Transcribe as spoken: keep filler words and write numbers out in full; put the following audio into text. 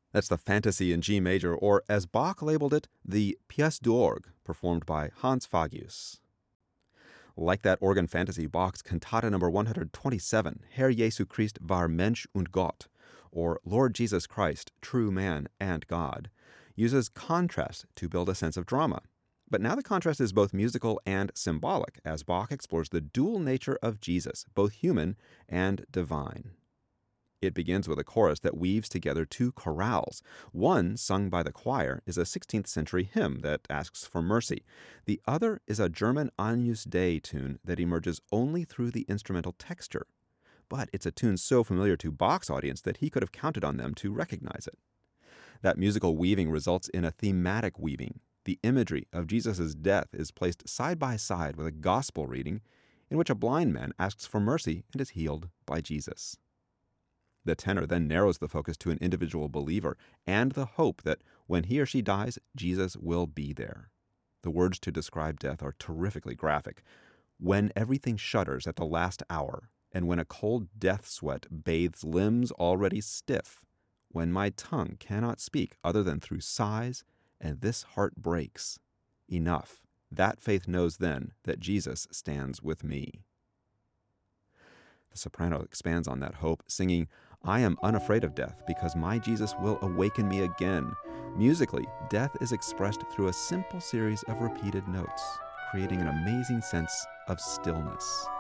That's the Fantasy in G major, or as Bach labeled it, the Pièce d'Orgue, performed by Hans Fagius. Like that organ fantasy, Bach's Cantata number one hundred twenty-seven, Herr Jesu Christ war Mensch und Gott, or Lord Jesus Christ, true man and God, uses contrast to build a sense of drama. But now the contrast is both musical and symbolic, as Bach explores the dual nature of Jesus, both human and divine. It begins with a chorus that weaves together two chorales. One, sung by the choir, is a sixteenth century hymn that asks for mercy. The other is a German Agnus Dei tune that emerges only through the instrumental texture. But it's a tune so familiar to Bach's audience that he could have counted on them to recognize it. That musical weaving results in a thematic weaving. The imagery of Jesus' death is placed side by side with a gospel reading in which a blind man asks for mercy and is healed by Jesus. The tenor then narrows the focus to an individual believer and the hope that when he or she dies, Jesus will be there. The words to describe death are terrifically graphic. When everything shudders at the last hour, and when a cold death sweat bathes limbs already stiff, when my tongue cannot speak other than through sighs, and this heart breaks, enough, that faith knows then that Jesus stands with me. The soprano expands on that hope, singing, I am unafraid of death because my Jesus will awaken me again. Musically, death is expressed through a simple series of repeated notes, creating an amazing sense of stillness.